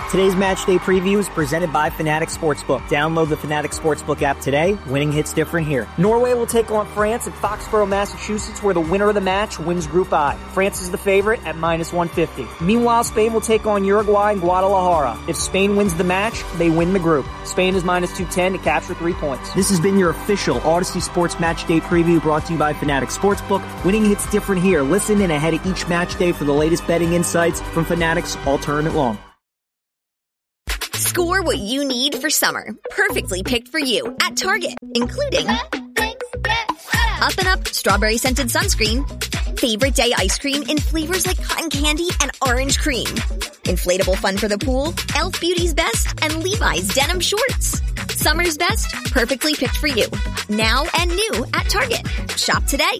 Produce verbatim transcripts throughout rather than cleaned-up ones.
Today's match day preview is presented by Fanatics Sportsbook. Download the Fanatics Sportsbook app today. Winning hits different here. Norway will take on France at Foxborough, Massachusetts, where the winner of the match wins Group I. France is the favorite at minus one fifty. Meanwhile, Spain will take on Uruguay in Guadalajara. If Spain wins the match, they win the group. Spain is minus two ten to capture three points. This has been your official Odyssey Sports Match Day preview brought to you by Fanatics Sportsbook. Winning hits different here. Listen in ahead of each match day for the latest betting insights from Fanatics all tournament long. Score what you need for summer. Perfectly picked for you at Target, including Up and Up strawberry scented sunscreen, favorite day ice cream in flavors like cotton candy and orange cream, inflatable fun for the pool, Elf Beauty's Best, and Levi's denim shorts. Summer's best, perfectly picked for you. Now and new at Target. Shop today.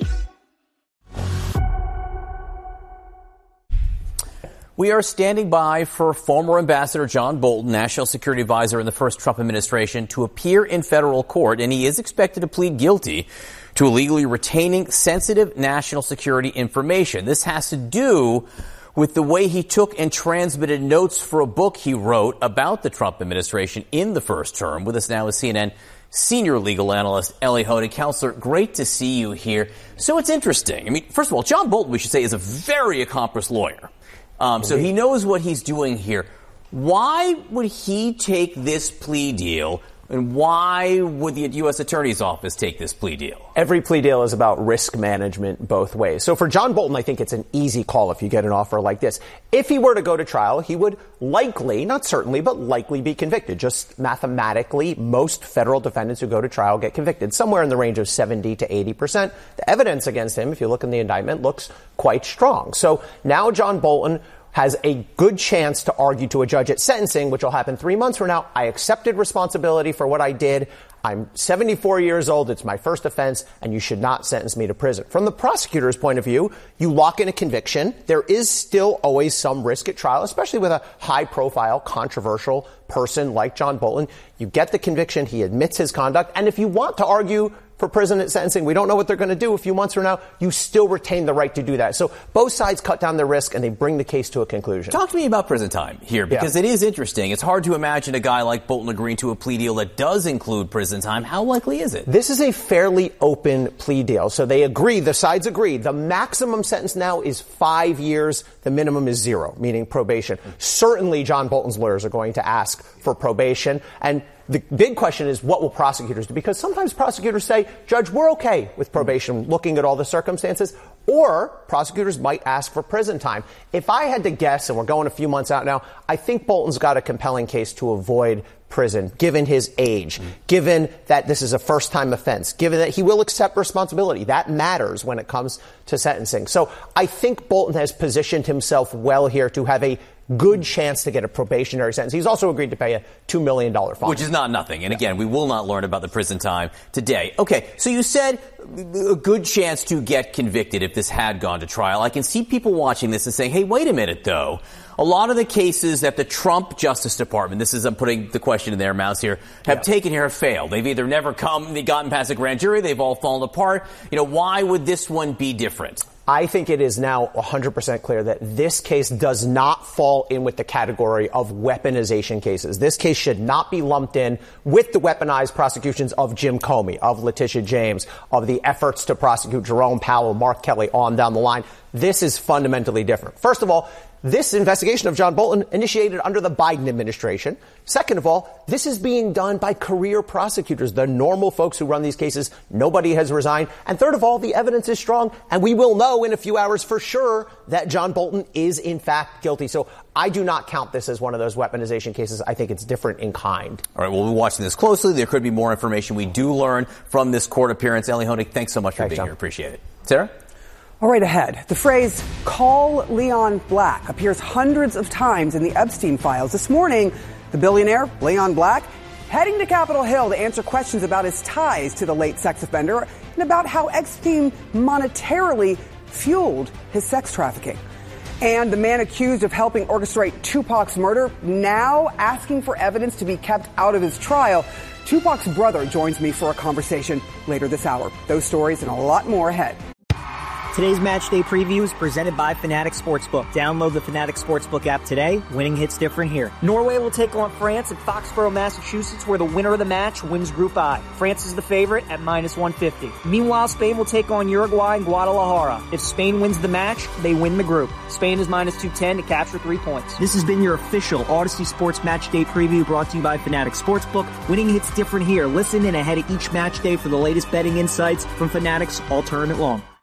We are standing by for former Ambassador John Bolton, National Security Advisor in the first Trump administration, to appear in federal court, and he is expected to plead guilty to illegally retaining sensitive national security information. This has to do with the way he took and transmitted notes for a book he wrote about the Trump administration in the first term. With us now is C N N senior legal analyst Elie Honig. Counselor, great to see you here. So it's interesting. I mean, first of all, John Bolton, we should say, is a very accomplished lawyer. Um, so he knows what he's doing here. Why would he take this plea deal, and why would the U S Attorney's Office take this plea deal? Every plea deal is about risk management both ways. So for John Bolton, I think it's an easy call if you get an offer like this. If he were to go to trial, he would likely, not certainly, but likely be convicted. Just mathematically, most federal defendants who go to trial get convicted, somewhere in the range of seventy to eighty percent. The evidence against him, if you look in the indictment, looks quite strong. So now John Bolton has a good chance to argue to a judge at sentencing, which will happen three months from now. I accepted responsibility for what I did. I'm seventy-four years old. It's my first offense, and you should not sentence me to prison. From the prosecutor's point of view, you lock in a conviction. There is still always some risk at trial, especially with a high-profile, controversial person like John Bolton. You get the conviction. He admits his conduct. And if you want to argue for prison at sentencing, we don't know what they're going to do a few months from now, you still retain the right to do that. So both sides cut down the risk and they bring the case to a conclusion. Talk to me about prison time here, because yeah. it is interesting. It's hard to imagine a guy like Bolton agreeing to a plea deal that does include prison time. How likely is it? This is a fairly open plea deal. So they agree, the sides agree. The maximum sentence now is five years. The minimum is zero, meaning probation. Mm-hmm. Certainly John Bolton's lawyers are going to ask for probation. And the big question is, what will prosecutors do? Because sometimes prosecutors say, Judge, we're okay with probation, looking at all the circumstances. Or prosecutors might ask for prison time. If I had to guess, and we're going a few months out now, I think Bolton's got a compelling case to avoid prison, given his age, mm-hmm. given that this is a first-time offense, given that he will accept responsibility. That matters when it comes to sentencing. So I think Bolton has positioned himself well here to have a good chance to get a probationary sentence. He's also agreed to pay a two million dollars fine. Which is not nothing. And again, we will not learn about the prison time today. Okay, so you said a good chance to get convicted if this had gone to trial. I can see people watching this and saying, hey, wait a minute, though. A lot of the cases that the Trump Justice Department, this is, I'm putting the question in their mouths here, have yeah. taken here have failed. They've either never come, they've gotten past a grand jury, they've all fallen apart. You know, why would this one be different? I think it is now one hundred percent clear that this case does not fall in with the category of weaponization cases. This case should not be lumped in with the weaponized prosecutions of Jim Comey, of Letitia James, of the efforts to prosecute Jerome Powell, Mark Kelly, on down the line. This is fundamentally different. First of all, this investigation of John Bolton initiated under the Biden administration. Second of all, this is being done by career prosecutors, the normal folks who run these cases. Nobody has resigned. And third of all, the evidence is strong, and we will know in a few hours for sure that John Bolton is in fact guilty. So I do not count this as one of those weaponization cases. I think it's different in kind. All right, well, we'll be watching this closely. There could be more information we do learn from this court appearance. Elie Honig, thanks so much for thanks, being John. here. Appreciate it. Sarah? All right, ahead. The phrase, call Leon Black, appears hundreds of times in the Epstein files. This morning, the billionaire, Leon Black, heading to Capitol Hill to answer questions about his ties to the late sex offender and about how Epstein monetarily fueled his sex trafficking. And the man accused of helping orchestrate Tupac's murder now asking for evidence to be kept out of his trial. Tupac's brother joins me for a conversation later this hour. Those stories and a lot more ahead. Today's match day preview is presented by Fanatics Sportsbook. Download the Fanatics Sportsbook app today. Winning hits different here. Norway will take on France at Foxborough, Massachusetts, where the winner of the match wins Group I. France is the favorite at minus one fifty. Meanwhile, Spain will take on Uruguay in Guadalajara. If Spain wins the match, they win the group. Spain is minus two ten to capture three points. This has been your official Odyssey Sports Match Day preview brought to you by Fanatics Sportsbook. Winning hits different here. Listen in ahead of each match day for the latest betting insights from Fanatics all tournament long.